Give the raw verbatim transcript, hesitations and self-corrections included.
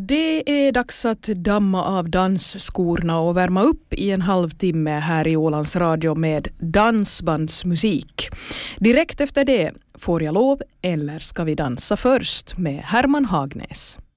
Det är dags att damma av dansskorna och värma upp i en halvtimme här i Ålands Radio med dansbandsmusik. Direkt efter det, Får jag lov eller ska vi dansa först med Herman Hagnäs.